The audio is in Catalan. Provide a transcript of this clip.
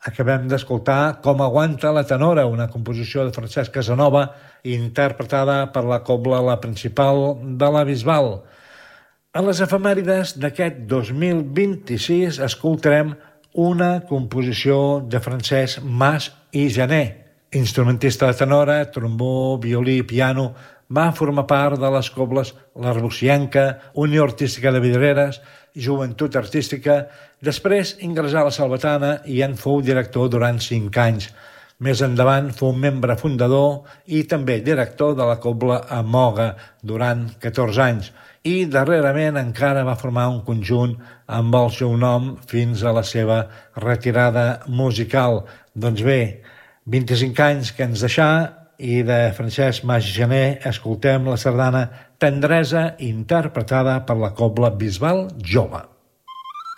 Acabem d'escoltar Com aguanta la tenora, una composició de Francesc Casanova interpretada per la cobla La Principal de la Bisbal. A les efemèrides d'aquest 2026 escoltarem una composició de Francesc Mas i Jané. Instrumentista de tenora, trombó, violí i piano, va formar part de les cobles l'Arbocienca, Unió Artística de Vidreres, Joventut Artística. Després ingressà a la Salvatana i en fou director durant 5 anys. Més endavant fou membre fundador i també director de la cobla Amoga durant 14 anys. I darrerament encara va formar un conjunt amb el seu nom fins a la seva retirada musical. Doncs bé, 25 anys que ens deixà i de Francesc Mas i Jané escoltem la sardana Tendresa interpretada per la cobla Bisbal Jove.